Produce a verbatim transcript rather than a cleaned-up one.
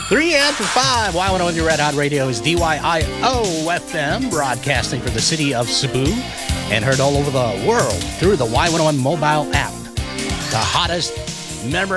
Three after five, Y one oh one Your Red Hot Radio is D Y I O F M, broadcasting from the city of Cebu and heard all over the world through the Y one oh one mobile app. The hottest memory